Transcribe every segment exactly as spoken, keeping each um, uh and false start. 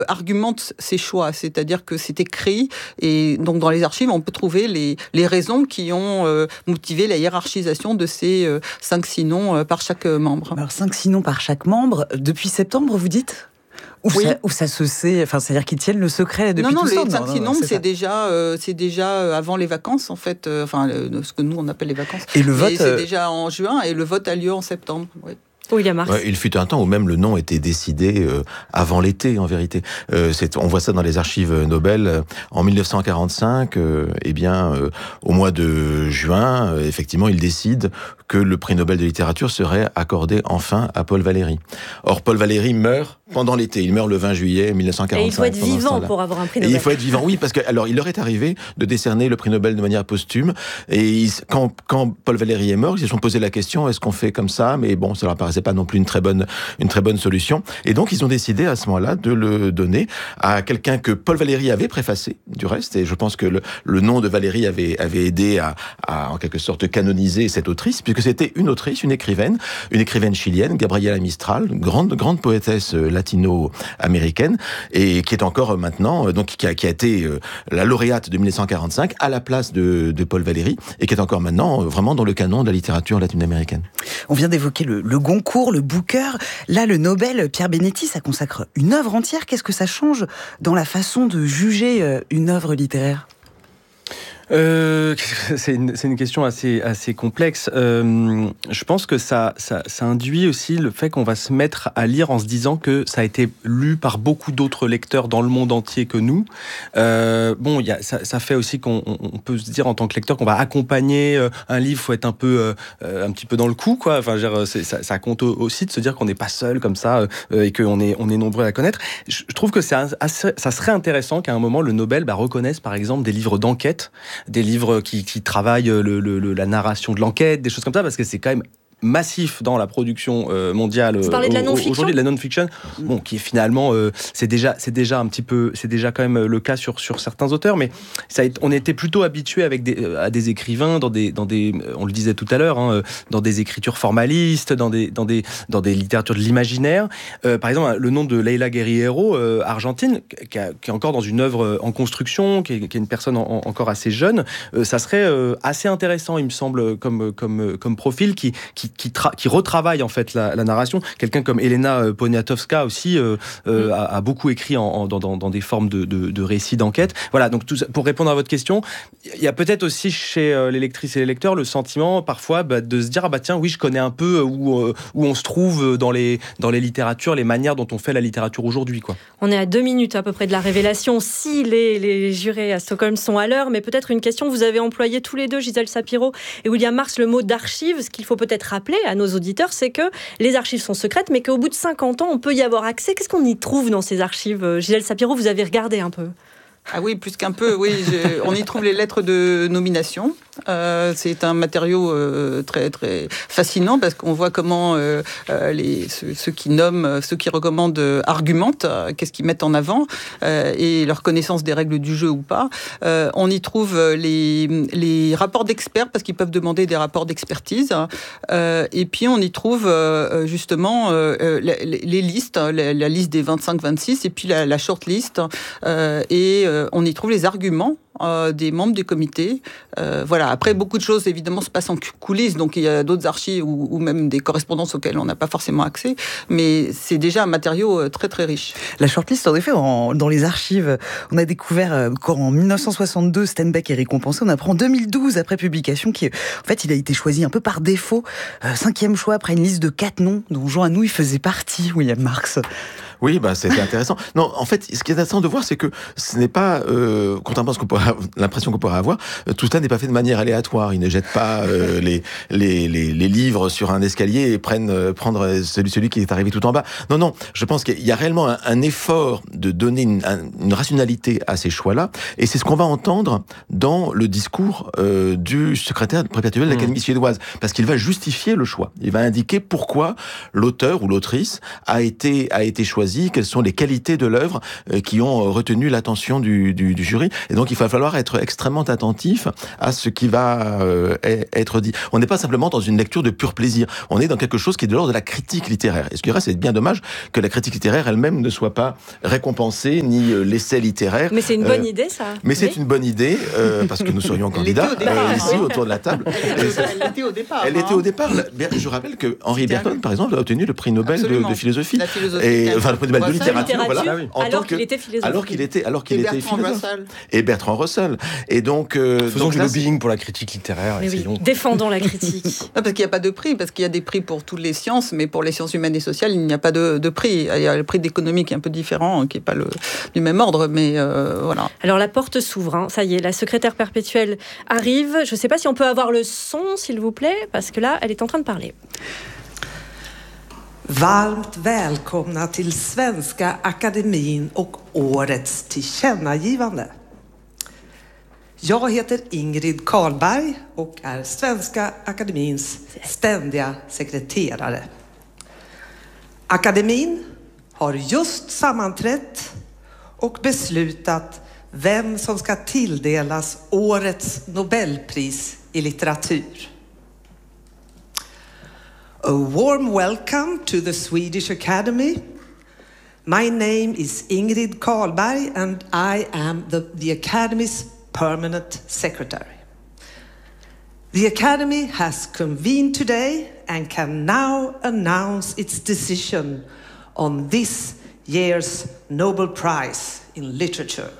argumente ses choix, c'est-à-dire que c'est écrit, et donc dans les archives, on peut trouver les, les raisons qui ont euh, motivé la hiérarchisation de ces euh, cinq six noms euh, par chaque membre. Alors cinq six noms par chaque membre, depuis septembre, vous dites ? Où, oui. ça, où ça se sait, enfin, c'est-à-dire qu'ils tiennent le secret depuis non, non, tout ce temps. Non, non, les cinq six noms, c'est, c'est déjà, euh, c'est déjà avant les vacances, en fait, euh, enfin, le, ce que nous, on appelle les vacances. Et le vote, c'est euh... déjà en juin, et le vote a lieu en septembre, oui. William Marx. Ouais, il fut un temps où même le nom était décidé euh, avant l'été, en vérité. Euh, c'est, on voit ça dans les archives Nobel. Euh, en dix-neuf cent quarante-cinq, euh, eh bien, euh, au mois de juin, euh, effectivement, il décide que le prix Nobel de littérature serait accordé enfin à Paul Valéry. Or, Paul Valéry meurt pendant l'été. Il meurt le vingt juillet mille neuf cent quarante-cinq. Et il faut être vivant pour avoir un prix Nobel. Et il faut être vivant, oui, parce que alors il leur est arrivé de décerner le prix Nobel de manière posthume. Et ils, quand, quand Paul Valéry est mort, ils se sont posé la question, est-ce qu'on fait comme ça ? Mais bon, ça leur paraissait pas non plus une très bonne, une très bonne solution. Et donc, ils ont décidé à ce moment-là de le donner à quelqu'un que Paul Valéry avait préfacé, du reste. Et je pense que le, le nom de Valéry avait, avait aidé à, à, en quelque sorte, canoniser cette autrice, puisque c'était une autrice, une écrivaine, une écrivaine chilienne, Gabriela Mistral, grande, grande poétesse latino-américaine, et qui est encore maintenant, donc, qui a, qui a été la lauréate de dix-neuf cent quarante-cinq à la place de, de Paul Valéry, et qui est encore maintenant vraiment dans le canon de la littérature latino-américaine. On vient d'évoquer le, le Goncourt, le Booker. Là, le Nobel, Pierre Benetti, ça consacre une œuvre entière. Qu'est-ce que ça change dans la façon de juger une œuvre littéraire ? Euh, c'est, une, c'est une question assez, assez complexe. Euh, je pense que ça, ça, ça induit aussi le fait qu'on va se mettre à lire en se disant que ça a été lu par beaucoup d'autres lecteurs dans le monde entier que nous. Euh, bon, y a, ça, ça fait aussi qu'on on peut se dire en tant que lecteur qu'on va accompagner un livre, faut être un peu, euh, un petit peu dans le coup, quoi. Enfin, dire, c'est, ça, ça compte aussi de se dire qu'on n'est pas seul comme ça euh, et qu'on est, on est nombreux à la connaître. Je, je trouve que c'est assez, ça serait intéressant qu'à un moment le Nobel bah, reconnaisse par exemple des livres d'enquête, des livres qui, qui travaillent le, le, la narration de l'enquête, des choses comme ça, parce que c'est quand même massif dans la production euh, mondiale. Vous parlez de la non-fiction ? Aujourd'hui, de la non-fiction, bon, qui est finalement, euh, c'est déjà, c'est déjà un petit peu, c'est déjà quand même le cas sur sur certains auteurs, mais ça, on était plutôt habitué avec des à des écrivains dans des dans des, on le disait tout à l'heure, hein, dans des écritures formalistes, dans des dans des dans des littératures de l'imaginaire. Euh, par exemple, le nom de Leila Guerriero, euh, argentine, qui, a, qui est encore dans une œuvre en construction, qui est, qui est une personne en, en, encore assez jeune, euh, ça serait euh, assez intéressant, il me semble, comme comme comme profil qui qui Qui, tra- qui retravaille en fait la, la narration. Quelqu'un comme Elena Poniatowska aussi euh, euh, mm. a, a beaucoup écrit en, en, dans, dans des formes de, de, de récits d'enquête. Voilà, donc tout ça, pour répondre à votre question, il y a peut-être aussi chez euh, les lectrices et les lecteurs le sentiment parfois bah, de se dire ah bah tiens oui je connais un peu où, euh, où on se trouve dans les, dans les littératures, les manières dont on fait la littérature aujourd'hui, quoi. On est à deux minutes à peu près de la révélation si les, les jurés à Stockholm sont à l'heure, mais peut-être une question, vous avez employé tous les deux, Gisèle Sapiro et William Marx, le mot d'archive. Ce qu'il faut peut-être rappeler à nos auditeurs, c'est que les archives sont secrètes, mais qu'au bout de cinquante ans, on peut y avoir accès. Qu'est-ce qu'on y trouve dans ces archives ? Gisèle Sapiro, vous avez regardé un peu ? Ah oui, plus qu'un peu, oui. Je, on y trouve les lettres de nomination. Euh, c'est un matériau euh, très très fascinant parce qu'on voit comment euh, les, ceux, ceux qui nomment, ceux qui recommandent euh, argumentent, euh, qu'est-ce qu'ils mettent en avant euh, et leur connaissance des règles du jeu ou pas. Euh, on y trouve les, les rapports d'experts parce qu'ils peuvent demander des rapports d'expertise. Euh, et puis on y trouve euh, justement euh, les, les listes, la, la liste des vingt-cinq vingt-six et puis la, la short list. Euh, et euh, on y trouve les arguments Euh, des membres du comité. Euh, voilà. Après, beaucoup de choses, évidemment, se passent en coulisses. Donc, il y a d'autres archives ou, ou même des correspondances auxquelles on n'a pas forcément accès. Mais c'est déjà un matériau très, très riche. La shortlist, en effet, en, dans les archives, on a découvert euh, qu'en dix-neuf cent soixante-deux, Steinbeck est récompensé. On apprend en deux mille douze, après publication, qu'en fait, il a été choisi un peu par défaut. Euh, cinquième choix, après une liste de quatre noms, dont Jean Anouilh faisait partie, William Marx. Oui, bah, c'était intéressant. Non, en fait, ce qui est intéressant de voir, c'est que ce n'est pas, euh, contrairement à ce qu'on pourrait avoir, l'impression qu'on pourrait avoir, euh, tout ça n'est pas fait de manière aléatoire. Ils ne jettent pas euh, les, les, les, les livres sur un escalier et prennent euh, prendre celui, celui qui est arrivé tout en bas. Non, non, je pense qu'il y a réellement un, un effort de donner une, un, une rationalité à ces choix-là, et c'est ce qu'on va entendre dans le discours euh, du secrétaire perpétuel de l'Académie mmh. suédoise, parce qu'il va justifier le choix. Il va indiquer pourquoi l'auteur ou l'autrice a été, a été choisi choisi, quelles sont les qualités de l'œuvre euh, qui ont retenu l'attention du, du, du jury. Et donc, il va falloir être extrêmement attentif à ce qui va euh, être dit. On n'est pas simplement dans une lecture de pur plaisir. On est dans quelque chose qui est de l'ordre de la critique littéraire. Et ce qui reste, c'est bien dommage que la critique littéraire elle-même ne soit pas récompensée, ni euh, l'essai littéraire. Mais c'est une bonne euh, idée, ça. Mais c'est oui. une bonne idée, euh, parce que nous serions candidats euh, ici, autour de la table. Elle était au départ. Elle hein. était au départ. Je rappelle que Henri C'était Bergson, un... par exemple, a obtenu le prix Nobel de, de philosophie. La philosophie. Et, enfin, le prix Nobel de littérature, littérature voilà. en alors tant que, qu'il était philosophe. Alors qu'il était, alors qu'il Et était Bertrand philosophe. Russell. Et Bertrand Russell. Et donc, euh, Faisons donc du là, lobbying pour la critique littéraire. Mais oui, essayons. défendons la critique. Non, parce qu'il n'y a pas de prix, parce qu'il y a des prix pour toutes les sciences, mais pour les sciences humaines et sociales, il n'y a pas de, de prix. Il y a le prix d'économie qui est un peu différent, qui n'est pas le, du même ordre, mais euh, voilà. Alors la porte s'ouvre, hein. Ça y est, la secrétaire perpétuelle arrive. Je ne sais pas si on peut avoir le son, s'il vous plaît, parce que là, elle est en train de parler. Varmt välkomna till Svenska Akademin och årets tillkännagivande. Jag heter Ingrid Karlberg och är Svenska Akademins ständiga sekreterare. Akademin har just sammanträtt och beslutat vem som ska tilldelas årets Nobelpris i litteratur. A warm welcome to the Swedish Academy. My name is Ingrid Karlberg and I am the, the Academy's permanent secretary. The Academy has convened today and can now announce its decision on this year's Nobel Prize in Literature.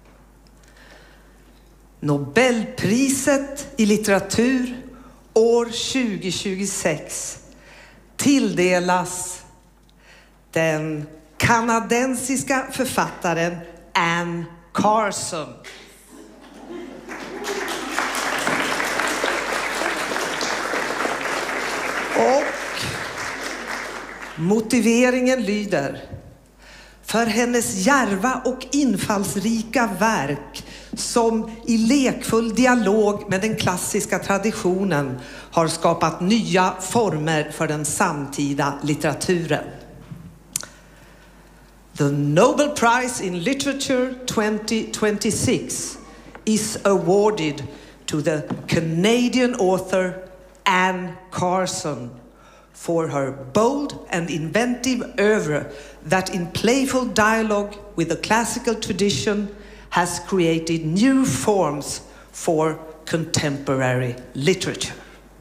Nobelpriset i litteratur år tjugo tjugosex tilldelas den kanadensiska författaren Anne Carson. Och motiveringen lyder: för hennes djärva och infallsrika verk som i lekfull dialog med den klassiska traditionen har skapat nya former för den samtida litteraturen. The Nobel Prize in Literature twenty twenty-six is awarded to the Canadian author Anne Carson for her bold and inventive oeuvre that in playful dialogue with the classical tradition has created new forms for contemporary literature.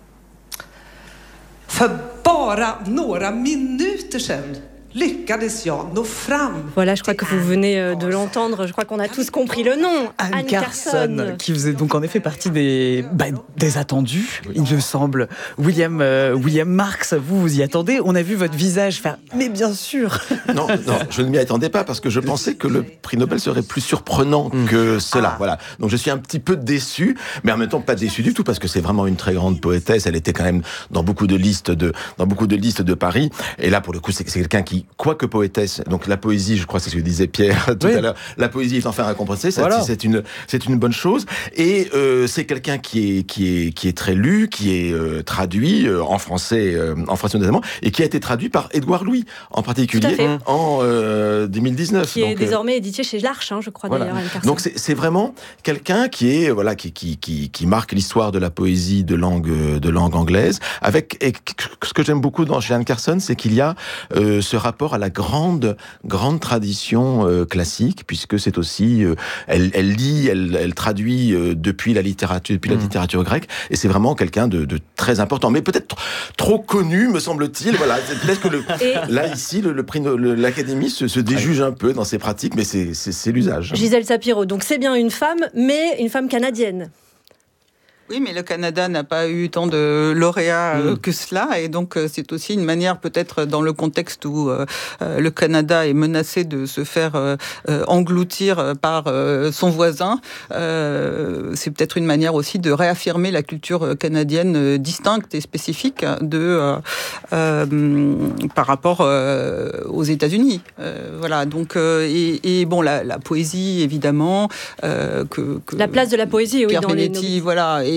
För bara några minuter sedan lyckades jag nå fram. Voilà, je crois que vous venez de l'entendre. Je crois qu'on a tous compris le nom. Anne, Anne Carson, Carson, qui faisait donc en effet partie des, bah, des attendus, il me semble. William, euh, William Marx, vous vous y attendez. On a vu votre visage faire, mais bien sûr. Non, non, je ne m'y attendais pas parce que je pensais que le prix Nobel serait plus surprenant que cela. Ah. Voilà. Donc je suis un petit peu déçu, mais en même temps pas déçu du tout parce que c'est vraiment une très grande poétesse. Elle était quand même dans beaucoup de listes de, dans beaucoup de listes de Paris. Et là, pour le coup, c'est, c'est quelqu'un qui, quoique poétesse, donc la poésie, je crois, c'est ce que disait Pierre tout oui. à l'heure. La poésie est enfin récompensée. Ça, voilà. c'est une, c'est une bonne chose. Et euh, c'est quelqu'un qui est, qui est, qui est très lu, qui est euh, traduit euh, en français, euh, en français notamment, et qui a été traduit par Édouard Louis en particulier en euh, deux mille dix-neuf. Qui donc, est désormais édité chez L'Arche, hein, je crois voilà. d'ailleurs. Anne Carson. Donc c'est, c'est vraiment quelqu'un qui est voilà qui, qui, qui, qui marque l'histoire de la poésie de langue de langue anglaise. Avec et ce que j'aime beaucoup dans chez Anne Carson, c'est qu'il y a euh, ce rapport à la grande grande tradition euh, classique, puisque c'est aussi euh, elle, elle lit, elle, elle traduit euh, depuis la littérature depuis mmh. la littérature grecque, et c'est vraiment quelqu'un de, de très important, mais peut-être trop connu, me semble-t-il. Voilà, c'est peut-être que le, et... là ici le, le prix le, l'Académie se, se déjuge un peu dans ses pratiques, mais c'est, c'est, c'est l'usage. Gisèle Sapiro, donc c'est bien une femme, mais une femme canadienne. Oui, mais le Canada n'a pas eu tant de lauréats mmh. que cela, et donc c'est aussi une manière, peut-être dans le contexte où euh, le Canada est menacé de se faire euh, engloutir par euh, son voisin, euh, c'est peut-être une manière aussi de réaffirmer la culture canadienne distincte et spécifique de, euh, euh, par rapport euh, aux États-Unis. Euh, voilà, donc, euh, et, et bon, la, la poésie, évidemment. Euh, que, que la place de la poésie, oui, Pierre dans Benetti, les... voilà, et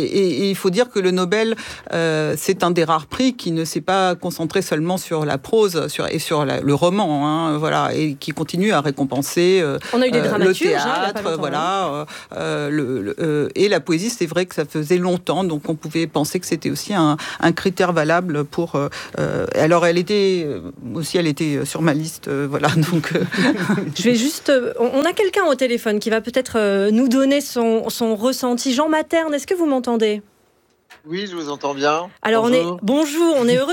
et, et il faut dire que le Nobel, euh, c'est un des rares prix qui ne s'est pas concentré seulement sur la prose sur, et sur la, le roman, hein, voilà, et qui continue à récompenser euh, On a eu des euh, le dramaturges, théâtre, hein, il y a pas longtemps, voilà, euh, le, le, euh, et la poésie. C'est vrai que ça faisait longtemps, donc on pouvait penser que c'était aussi un, un critère valable pour. Euh, euh, alors elle était aussi, elle était sur ma liste, euh, voilà. Donc euh... je vais juste. Euh, on a quelqu'un au téléphone qui va peut-être euh, nous donner son, son ressenti. Jean Materne, est-ce que vous m'entendez ? Oui, je vous entends bien. Alors bonjour. on est bonjour, on est heureux